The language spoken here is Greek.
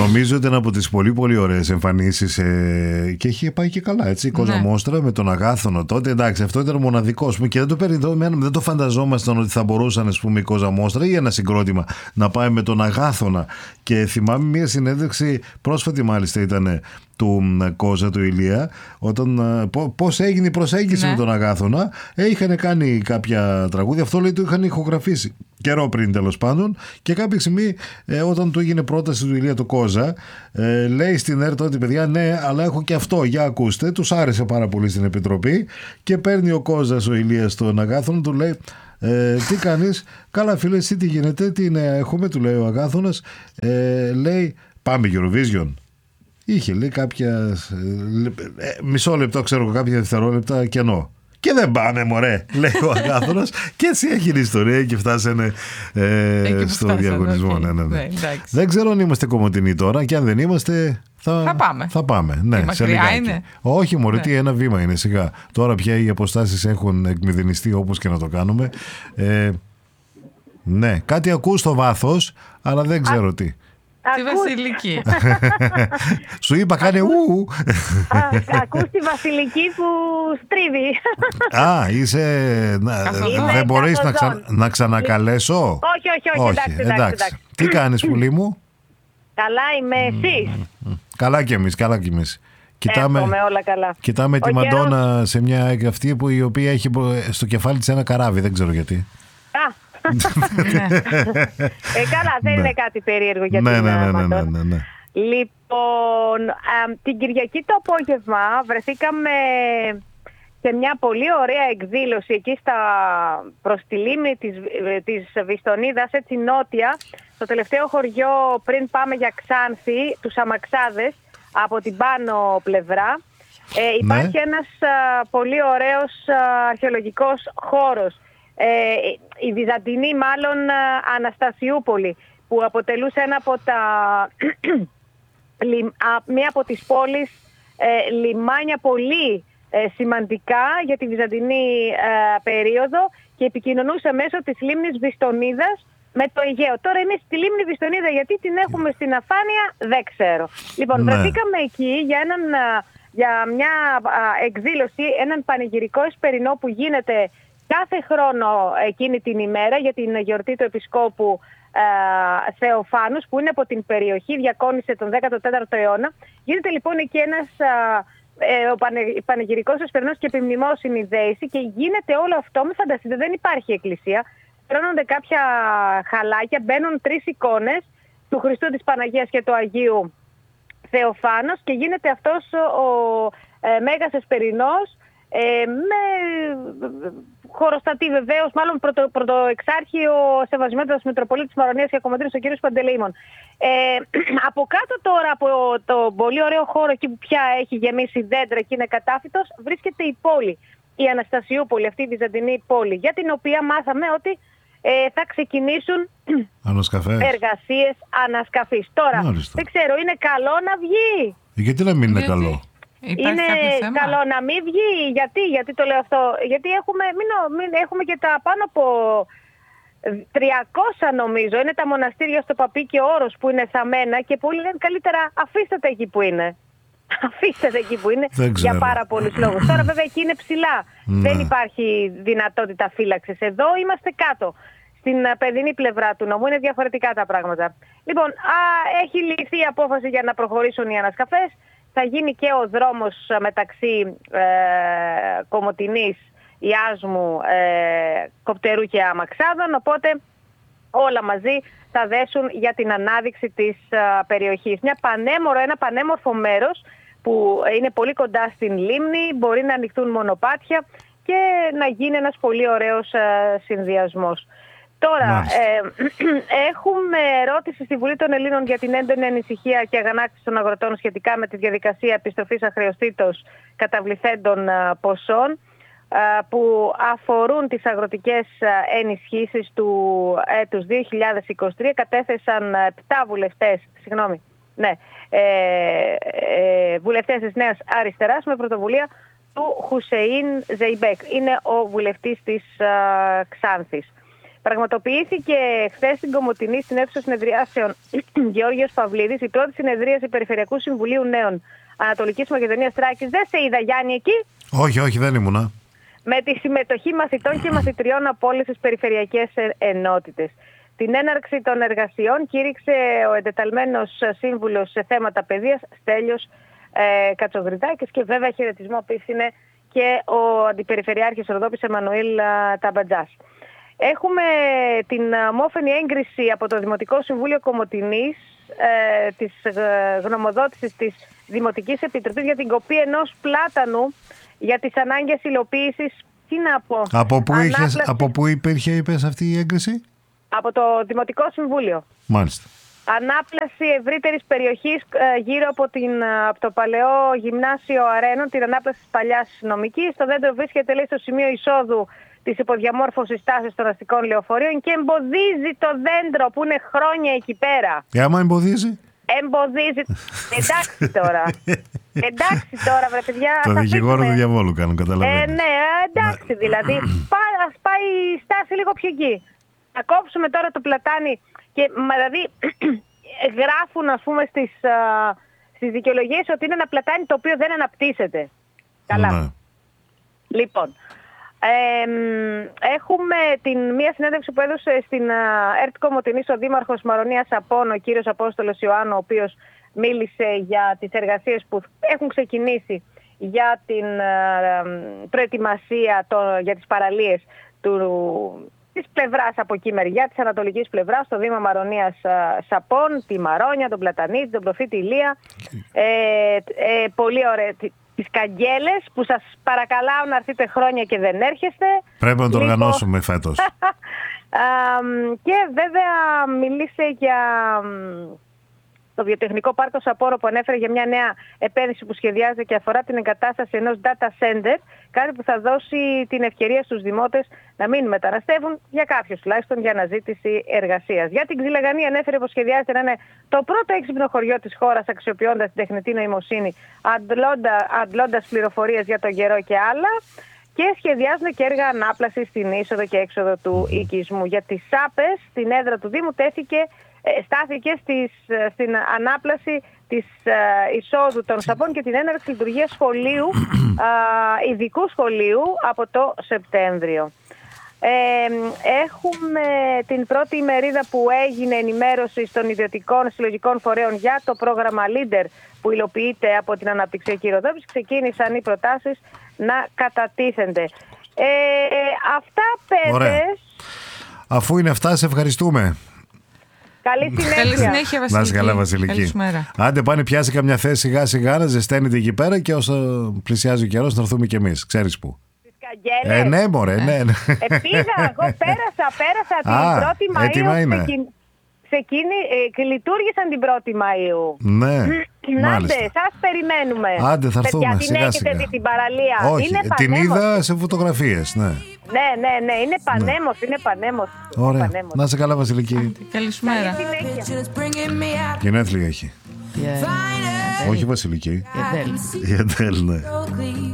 Νομίζω ότι είναι από τις πολύ πολύ ωραίες εμφανίσεις και είχε πάει και καλά, έτσι, η Κόζα Μόστρα με τον Αγάθωνο τότε. Εντάξει, αυτό ήταν μοναδικό, ας πούμε, και δεν το φανταζόμασταν ότι θα μπορούσαν, ας πούμε, η Κόζα Μόστρα ή ένα συγκρότημα να πάει με τον Αγάθωνα. Και θυμάμαι μια συνέντευξη πρόσφατη, μάλιστα ήταν, του Κόζα, του Ηλία, όταν πώς έγινε η προσέγγιση με τον Αγάθωνα. Είχαν κάνει κάποια τραγούδια, αυτό λέει το είχαν ηχογραφήσει καιρό πριν, τέλος πάντων, και κάποια στιγμή όταν του έγινε πρόταση του Ηλία του Κόζα, λέει στην ΕΡΤ ότι παιδιά, ναι, αλλά έχω και αυτό, για ακούστε. Τους άρεσε πάρα πολύ στην Επιτροπή και παίρνει ο Κόζας, ο Ηλίας, τον Αγάθωνα, του λέει τι κάνεις? Καλά φίλε, εσύ τι γίνεται, τι νέα έχουμε? Του λέει ο Αγάθωνας. Λέει πάμε Eurovision. Είχε, λέει, κάποια μισό λεπτό, ξέρω, κάποια δευτερόλεπτα κενό. Και δεν πάνε, μωρέ, λέει ο Αγάθωνας. Και έτσι έγινε η ιστορία και φτάσανε στο διαγωνισμό. Ναι. Δεν ξέρω αν είμαστε κομμωτινοί τώρα, και αν δεν είμαστε θα πάμε. Ναι, σε λιγάκι. Είναι. Όχι, μωρέ, τι, ένα βήμα είναι σιγά. Τώρα πια οι αποστάσεις έχουν εκμηδενιστεί, όπως και να το κάνουμε. Ναι, κάτι ακούς στο βάθος, αλλά δεν ξέρω τι. Τη Βασιλική. Σου είπα κάνε ου. Ακούς τη Βασιλική που στρίβει. Είσαι. Δεν μπορείς να ξανακαλέσω? Όχι, εντάξει. Τι κάνεις, πουλί μου? Καλά είμαι, εσείς? Καλά κι εμείς. Όλα καλά. Κοιτάμε τη Μαντόνα σε μια αυτή η οποία έχει στο κεφάλι της ένα καράβι, δεν ξέρω γιατί. Καλά, δεν είναι κάτι περίεργο για την Μαντόνα. Ναι. Λοιπόν, την Κυριακή το απόγευμα βρεθήκαμε σε μια πολύ ωραία εκδήλωση εκεί προς τη λίμνη της Βιστονίδας, έτσι νότια, στο τελευταίο χωριό πριν πάμε για Ξάνθη, τους Αμαξάδες, από την πάνω πλευρά. Υπάρχει ένας πολύ ωραίος αρχαιολογικός χώρος, η Βυζαντινή μάλλον Αναστασιούπολη, που αποτελούσε μία από τις πόλεις λιμάνια πολύ σημαντικά για τη Βυζαντινή περίοδο, και επικοινωνούσε μέσω της λίμνης Βιστονίδας με το Αιγαίο. Τώρα εμείς τη λίμνη Βιστονίδα γιατί την έχουμε στην αφάνεια δεν ξέρω. Λοιπόν, βρεθήκαμε εκεί για μια εκδήλωση, έναν πανηγυρικό εσπερινό που γίνεται κάθε χρόνο εκείνη την ημέρα για την γιορτή του Επισκόπου Θεοφάνους, που είναι από την περιοχή, διακόνησε τον 14ο αιώνα. Γίνεται λοιπόν εκεί ένας πανηγυρικός εσπερινός και επιμνημόσυνη δέηση, και γίνεται όλο αυτό, μην φανταστείτε, δεν υπάρχει εκκλησία. Τρώνονται κάποια χαλάκια, μπαίνουν 3 εικόνες του Χριστού, της Παναγίας και του Αγίου Θεοφάνος, και γίνεται αυτός ο Μέγας Εσπερινός με χωροστατή βεβαίως, μάλλον πρωτοεξάρχειο Σεβασμένος Μητροπολίτης Μαρονίας και Κομματίνος, ο κ. Παντελεήμων. Από κάτω τώρα, από το πολύ ωραίο χώρο εκεί που πια έχει γεμίσει δέντρα και είναι κατάφυτος, βρίσκεται η πόλη, η Αναστασιούπολη, αυτή η βυζαντινή πόλη, για την οποία μάθαμε ότι θα ξεκινήσουν εργασίες ανασκαφής. Τώρα, δεν ξέρω, είναι καλό να βγει? Γιατί να μην είναι καλό? Είναι καλό να μην βγει? Γιατί το λέω αυτό? Γιατί έχουμε και τα πάνω από 300 νομίζω είναι τα μοναστήρια στο Παπί και Όρος που είναι θαμμένα, και πολλοί λένε καλύτερα αφήστε τα εκεί που είναι. Αφήστε τα εκεί που είναι, για πάρα πολλούς λόγους. Τώρα βέβαια εκεί είναι ψηλά. Δεν υπάρχει δυνατότητα φύλαξης. Εδώ είμαστε κάτω. Στην παιδινή πλευρά του νόμου είναι διαφορετικά τα πράγματα. Λοιπόν, έχει ληφθεί η απόφαση για να προχωρήσουν οι ανασκαφές. Θα γίνει και ο δρόμος μεταξύ Κομοτηνής, Ιάσμου, Κοπτερού και Αμαξάδων, οπότε όλα μαζί θα δέσουν για την ανάδειξη της περιοχής. Ένα πανέμορφο μέρος που είναι πολύ κοντά στην λίμνη, μπορεί να ανοιχτούν μονοπάτια και να γίνει ένας πολύ ωραίος συνδυασμός. Τώρα, έχουμε ερώτηση στη Βουλή των Ελλήνων για την έντονη ανησυχία και αγανάκτηση των αγροτών σχετικά με τη διαδικασία επιστροφής αχρεωστήτως καταβληθέντων ποσών που αφορούν τις αγροτικές ενισχύσεις του έτους 2023. Κατέθεσαν 7 βουλευτές της Νέας Αριστεράς με πρωτοβουλία του Χουσεΐν Ζεϊμπέκ. Είναι ο βουλευτής της Ξάνθης. Πραγματοποιήθηκε χθες στην Κομοτηνή, στην αίθουσα συνεδριάσεων Γεώργιος Παυλίδης, η πρώτη συνεδρίαση Περιφερειακού Συμβουλίου Νέων Ανατολικής Μακεδονίας Θράκης. Δεν σε είδα, Γιάννη, εκεί? Όχι, δεν ήμουνα. Με τη συμμετοχή μαθητών και μαθητριών από όλες τις περιφερειακές ενότητες. Την έναρξη των εργασιών κήρυξε ο εντεταλμένος σύμβουλος σε θέματα παιδείας Στέλιος Κατσογριτάκης, και βέβαια χαιρετισμό απίφθινε και ο Αντιπεριφερειάρχης Ροδόπης Εμμανουήλ Ταμπατζάς. Έχουμε την ομόφωνη έγκριση από το Δημοτικό Συμβούλιο Κομοτηνής της γνωμοδότησης της Δημοτικής Επιτροπής για την κοπή ενός πλάτανου για τις ανάγκες υλοποίησης. Τι να πω. Από πού υπήρχε, είπες, αυτή η έγκριση? Από το Δημοτικό Συμβούλιο. Μάλιστα. Ανάπλαση ευρύτερης περιοχής γύρω από το παλαιό γυμνάσιο Αρένων, την ανάπλαση της παλιάς νομικής. Το δέντρο βρίσκεται, λέει, στο σημείο εισόδου της υποδιαμόρφωσης τάσης των αστικών λεωφορείων και εμποδίζει το δέντρο που είναι χρόνια εκεί πέρα. Άμα εμποδίζει? Εμποδίζει. Εντάξει τώρα, βρε παιδιά. Το δικηγόρο του διαβόλου κάνουν, καταλαβαίνεις. Ναι, εντάξει δηλαδή. Ας πάει η στάση λίγο πιο εκεί. Να κόψουμε τώρα το πλατάνι. Και δηλαδή γράφουν, ας πούμε, στις δικαιολογίες ότι είναι ένα πλατάνι το οποίο δεν αναπτύσσεται. Καλά. Ναι. Λοιπόν, έχουμε μία συνέντευξη που έδωσε στην ΕΡΤ Κομοτηνής ο Δήμαρχος Μαρονίας Σαπών, ο κύριος Απόστολος Ιωάννου, ο οποίος μίλησε για τις εργασίες που έχουν ξεκινήσει για την προετοιμασία για τις παραλίες της πλευράς από εκεί μεριά, της ανατολικής πλευράς, στο Δήμα Μαρονίας Σαπών, τη Μαρόνια, τον Πλατανίτη, τον Προφήτη Ηλία. Πολύ ωραία. Τις καγγέλες που σας παρακαλάω να έρθετε χρόνια και δεν έρχεστε. Πρέπει να το οργανώσουμε φέτος. Και βέβαια μίλησε για το βιοτεχνικό πάρκο Σαπόρο, που ανέφερε για μια νέα επένδυση που σχεδιάζεται και αφορά την εγκατάσταση ενός data center, κάτι που θα δώσει την ευκαιρία στους δημότες να μην μεταναστεύουν, για κάποιους τουλάχιστον, για αναζήτηση εργασίας. Για την Ξυλαγανή ανέφερε πως σχεδιάζεται να είναι το πρώτο έξυπνο χωριό της χώρας, αξιοποιώντας την τεχνητή νοημοσύνη, αντλώντας πληροφορίες για τον καιρό και άλλα. Και σχεδιάζουν και έργα ανάπλασης στην είσοδο και έξοδο του οικισμού. Για τις ΣΑΠΕΣ, την έδρα του Δήμου στάθηκε στην ανάπλαση της εισόδου των Σαπών και την έναρξη λειτουργίας σχολείου, ειδικού σχολείου, από το Σεπτέμβριο. Έχουμε την πρώτη ημερίδα που έγινε ενημέρωση των ιδιωτικών συλλογικών φορέων για το πρόγραμμα Leader που υλοποιείται από την Αναπτυξιακή Ροδόπης. Ξεκίνησαν οι προτάσεις να κατατίθενται. Αυτά, παιδες. Αφού είναι αυτά, σε ευχαριστούμε. Καλή συνέχεια, Βασιλική. Να είσαι καλά, Βασιλική. Άντε, πάνε πιάσει καμιά θέση σιγά σιγά, να ζεσταίνεται εκεί πέρα, και όσο πλησιάζει ο καιρός θα έρθουμε κι εμείς. Ξέρεις πού. Ναι, μωρέ, ναι. Πήγα, εγώ πέρασα την 1η Μαΐου. Έτοιμα είναι. Λειτουργήσαν την 1η Μαΐου. Ναι, Άντε, σας περιμένουμε. Άντε, θα έρθουμε σιγά σιγά. Έχετε δει την παραλία? Όχι, είναι την είδα σε φωτογραφίες, ναι. Ναι, είναι πανέμορφη, είναι πανέμορφη. Ωραία, να είσαι καλά, Βασιλική. Καλησπέρα. Γενέθλια έχει. Όχι Βασιλική. Η Εντέλ, ναι.